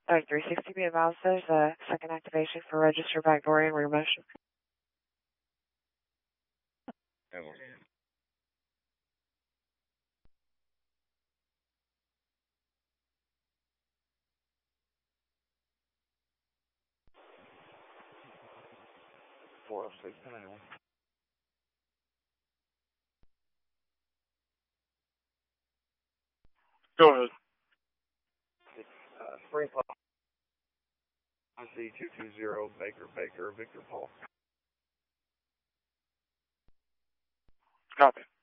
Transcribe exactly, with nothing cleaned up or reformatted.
Alright, three sixty, be advised there's a second activation for register backdoor and rear motion. four oh six, ten ninety-one. Go ahead. It's uh, Spring Pop. I C two two zero, Baker, Baker, Victor Paul. Copy.